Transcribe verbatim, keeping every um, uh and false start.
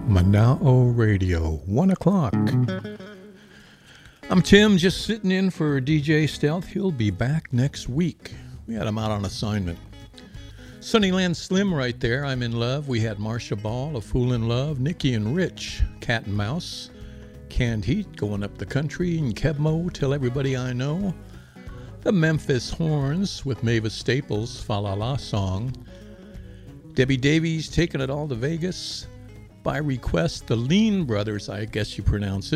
Mana'o Radio, one o'clock. I'm Tim, just sitting in for D J Stealth. He'll be back next week. We had him out on assignment. Sunnyland Slim right there, I'm in Love. We had Marsha Ball, A Fool in Love. Nikki and Rich, Cat and Mouse. Canned Heat, Going Up the Country. And Kebmo, Tell Everybody I Know. The Memphis Horns with Mavis Staples, Fa La La Song. Debbie Davies, Taking It All to Vegas. By request, the Lean Brothers, I guess you pronounce it.